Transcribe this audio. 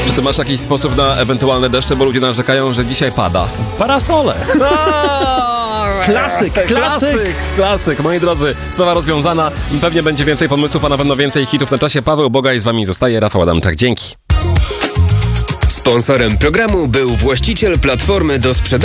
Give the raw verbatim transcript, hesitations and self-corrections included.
Czy ty masz jakiś sposób na ewentualne deszcze, bo ludzie narzekają, że dzisiaj pada? Parasole. Klasyk, klasyk. Klasyk, klasyk. Moi drodzy, sprawa rozwiązana. Pewnie będzie więcej pomysłów, a na pewno więcej hitów na czasie. Paweł Bogaj z wami zostaje. Rafał Adamczak. Dzięki. Sponsorem programu był właściciel platformy do sprzedaży